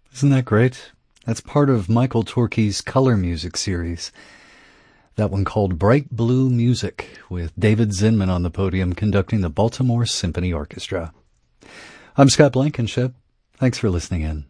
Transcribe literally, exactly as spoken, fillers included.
Isn't that great? That's part of Michael Torke's color music series. That one called Bright Blue Music, with David Zinman on the podium conducting the Baltimore Symphony Orchestra. I'm Scott Blankenship. Thanks for listening in.